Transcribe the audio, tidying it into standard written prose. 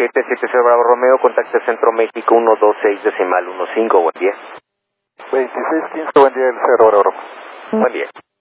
2770 Bravo Romeo, contacto Centro México 126 decimal 15, buen día. 2615, buen día, el Cerro Oro. Buen día.